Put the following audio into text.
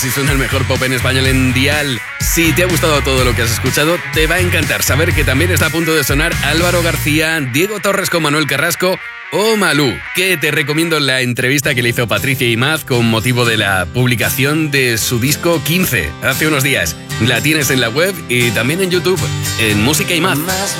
si suena el mejor pop en español en Dial. Si te ha gustado todo lo que has escuchado, te va a encantar saber que también está a punto de sonar Álvaro García, Diego Torres con Manuel Carrasco o Malú, que te recomiendo la entrevista que le hizo Patricia Imaz con motivo de la publicación de su disco 15 hace unos días. La tienes en la web y también en YouTube, en Música Imaz.